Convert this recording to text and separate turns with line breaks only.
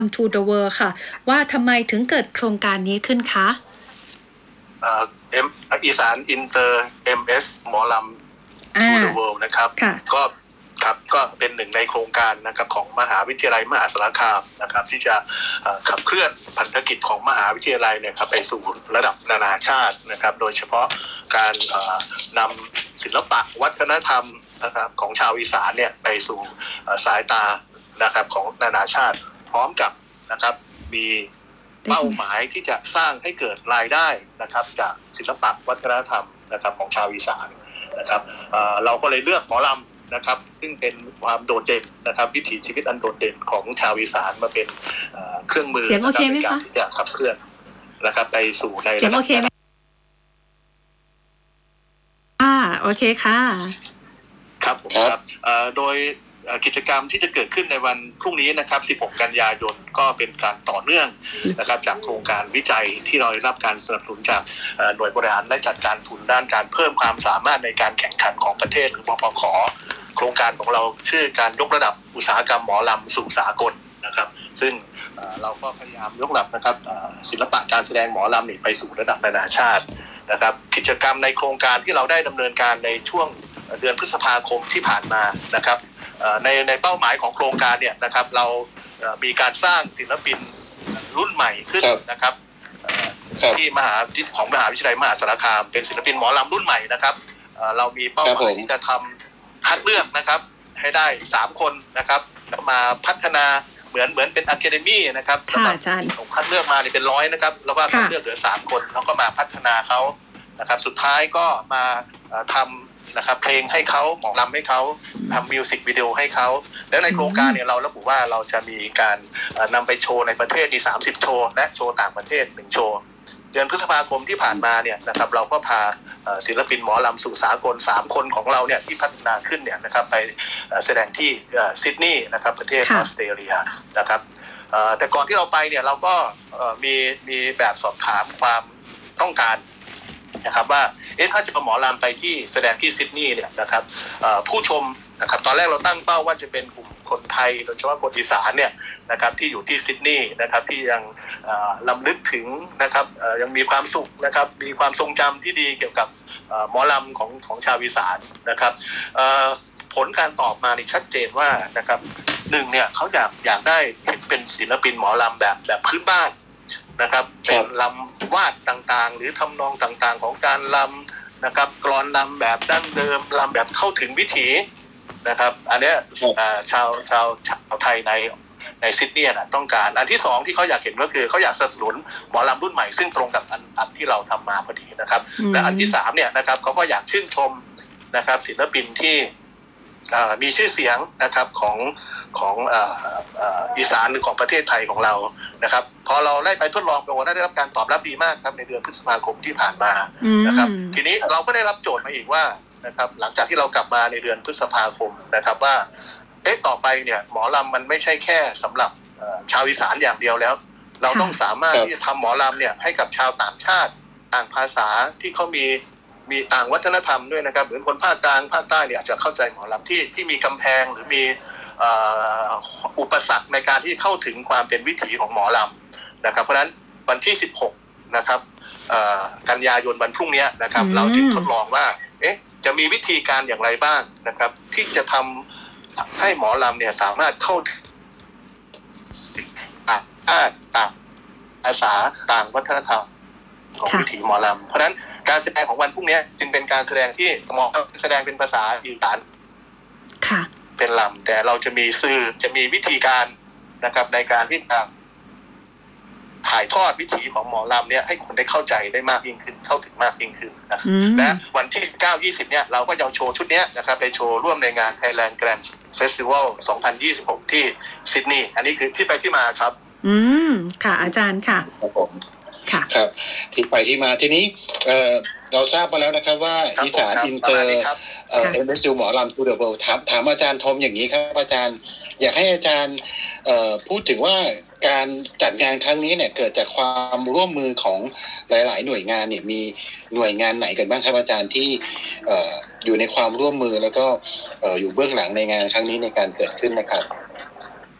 to the World ค่ะว่าทำไมถึงเกิดโครงการนี้ขึ้นคะ
อีสานอินเตอร์ MS หมอลำ to the world นะครับก็เป็นหนึ่งในโครงการนะครับของมหาวิทยาลัยมหาสารคามนะครับที่จะขับเคลื่อนพันธกิจของมหาวิทยาลัยเนี่ยครับไปสู่ระดับนานาชาตินะครับโดยเฉพาะการนำศิลปะวัฒนธรรมนะครับของชาวอีสานเนี่ยไปสู่สายตานะครับของนานาชาติพร้อมกับนะครับมีเป้าหมายที่จะสร้างให้เกิดรายได้นะครับจากศิลปะวัฒนธรรมนะครับของชาวอีสานนะครับเราก็เลยเลือกหมอลำนะครับซึ่งเป็นความโดดเด่นนะครับวิถีชีวิตอันโดดเด่นของชาวอีสานมาเป็นเครื่องมือในการที่จะขับเคลื่อนนะครับไปสู่ในระดับ
โอเคค่ะ
ครับผมครับโดยกิจกรรมที่จะเกิดขึ้นในวันพรุ่งนี้นะครับ16 กันยายนก็เป็นการต่อเนื่องนะครับจากโครงการวิจัยที่เราได้รับการสนับสนุนจากหน่วยบริหารและจัดการทุนด้านการเพิ่มความสามารถในการแข่งขันของประเทศหรือปปข.โครงการของเราชื่อการยกระดับอุตสาหกรรมหมอลำสู่สากลนะครับซึ่งเราก็พยายามยกระดับนะครับศิลปะการแสดงหมอลำนี่ไปสู่ระดับนานาชาตินะครับกิจกรรมในโครงการที่เราได้ดำเนินการในช่วงเดือนพฤษภาคมที่ผ่านมานะครับในเป้าหมายของโครงการเนี่ยนะครับเรามีการสร้างศิลปินรุ่นใหม่ขึ้นนะครับที่มหาวิทยาลัยมหาสารคามเป็นศิลปินหมอลำรุ่นใหม่นะครับเรามีเป้าหมายที่จะทำคัดเลือกนะครับให้ได้3 คนนะครับมาพัฒนาเหมือนเป็นอะคาเดมี่นะครับสำหรับคัดเลือกมาเป็น100นะครับแล้วก็คัดเลือกเหลือ3 คนแล้วก็มาพัฒนาเขานะครับสุดท้ายก็มาทำนะครับเพลงให้เขาหมอลำให้เขาทำมิวสิกวิดีโอให้เขาแล้วในโครงการเนี่ยเราระบุว่าเราจะมีการนำไปโชว์ในประเทศที่30 โชว์และโชว์ต่างประเทศ1 โชว์เดือนพฤษภาคมที่ผ่านมาเนี่ยนะครับเราก็พาศิลปินหมอลำสู่สากล3 คนของเราเนี่ยที่พัฒนาขึ้นเนี่ยนะครับไปแสดงที่ซิดนีย์นะครับประเทศออสเตรเลียนะครับแต่ก่อนที่เราไปเนี่ยเราก็มีแบบสอบถามความต้องการนะครับว่าถ้าจะเอาหมอลำไปที่แสดงที่ซิดนีย์เนี่ยนะครับผู้ชมนะครับตอนแรกเราตั้งเป้าว่าจะเป็นกลุ่มคนไทยโดยเฉพาะคนอีสานเนี่ยนะครับที่อยู่ที่ซิดนีย์นะครับที่ยังรำลึกถึงนะครับยังมีความสุขนะครับมีความทรงจำที่ดีเกี่ยวกับหมอลำของชาวอีสานนะครับผลการตอบมานี่ชัดเจนว่านะครับ1เนี่ยเขาอยากได้เป็นศิลปินหมอลำแบบพื้นบ้านนะครับเป็นลำวาดต่างๆหรือทำนองต่างๆของการลำนะครับกลอนลำแบบดั้งเดิมลำแบบเข้าถึงวิถีนะครับอันนี้ชาวไทยในซิดนีย์ต้องการอันที่2ที่เขาอยากเห็นก็คือเขาอยากสนับสนุนหมอลำรุ่นใหม่ซึ่งตรงกับอันที่เราทำมาพอดีนะครับและอันที่3เนี่ยนะครับเขาก็อยากชื่นชมนะครับศิลปินที่มีชื่อเสียงนะครับของอีสานหรือของประเทศไทยของเรานะครับพอเราได้ไปทดลองกันได้รับการตอบรับดีมากครับในเดือนพฤษภาคมที่ผ่านมานะครับทีนี้เราก็ได้รับโจทย์มาอีกว่านะครับหลังจากที่เรากลับมาในเดือนพฤษภาคมนะครับว่าต่อไปเนี่ยหมอลำมันไม่ใช่แค่สำหรับชาวอีสานอย่างเดียวแล้วเราต้องสามารถที่จะทำหมอลำเนี่ยให้กับชาวต่างชาติต่างภาษาที่เขามีต่างวัฒนธรรมด้วยนะครับเหมือนคนภาคกลางภาคใต้เนี่ยอาจจะเข้าใจหมอลำที่มีกำแพงหรือมีอุปสรรคในการที่เข้าถึงความเป็นวิถีของหมอลำนะครับเพราะฉะนั้นวันที่16นะครับกันยายนวันพรุ่งนี้นะครับเราจึงทดลองว่าจะมีวิธีการอย่างไรบ้างนะครับที่จะทำให้หมอลำเนี่ยสามารถเข้าต่างภาษาต่างวัฒนธรรมของวิถีหมอลำเพราะฉะนั้นการแสดงของวันพรุ่งนี้จึงเป็นการแสดงที่หมอแสดงเป็นภาษาอีสานเป็นลำแต่เราจะมีวิธีการนะครับในการที่จะถ่ายทอดวิถีของหมอลำเนี่ยให้คนได้เข้าใจได้มากยิ่งขึ้นเข้าถึงมากยิ่งขึ้นนะและวันที่19-20เนี่ยเราก็จะโชว์ชุดนี้นะครับไปโชว์ร่วมในงาน Thailand Grand Festival 2026 ที่ซิดนีย์อันนี้คือที่ไปที่มาครับ
ค่ะอาจารย์ค่ะ
ครับผมครับที่ไปที่มาทีนี้เราทราบมาแล้วนะครับว่าอีสานอินเตอร์MSU หมอลำ to the world ถามอาจารย์ทอมอย่างนี้ครับอาจารย์อยากให้อาจารย์พูดถึงว่าการจัดงานครั้งนี้เนี่ยเกิดจากความร่วมมือของหลายๆหน่วยงานเนี่ยมีหน่วยงานไหนกันบ้างครับอาจารย์ที่อยู่ในความร่วมมือแล้วก็อยู่เบื้องหลังในงานครั้งนี้ในการเกิดขึ้นนะครับ